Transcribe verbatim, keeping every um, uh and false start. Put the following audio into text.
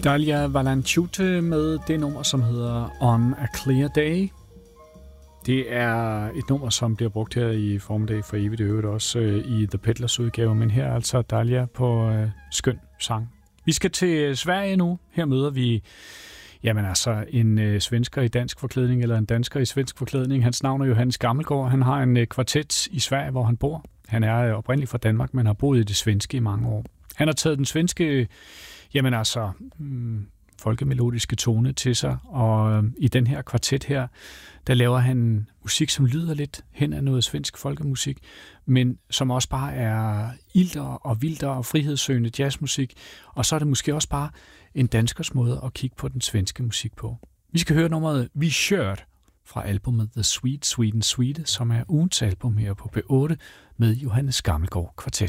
Dalia Valanchute med det nummer, som hedder On a Clear Day. Det er et nummer, som bliver brugt her i formiddag for evigt øvrigt også øh, i The Peddlers udgave, men her er altså Dalia på øh, skøn sang. Vi skal til Sverige nu. Her møder vi jamen altså en øh, svensker i dansk forklædning, eller en dansker i svensk forklædning. Hans navn er Johannes Gammelgaard. Han har en øh, kvartet i Sverige, hvor han bor. Han er øh, oprindeligt fra Danmark, men har boet i det svenske i mange år. Han har taget den svenske jamen altså, mm, folkemelodiske tone til sig, og øh, i den her kvartet her, der laver han musik, som lyder lidt hen af noget svensk folkemusik, men som også bare er ilter og vilder og frihedssøgende jazzmusik, og så er det måske også bare en danskers måde at kigge på den svenske musik på. Vi skal høre nummeret Vi Kört fra albumet The Sweet Sweden Swede, som er ugens album her på P otte med Johannes Gammelgaard Kvartet.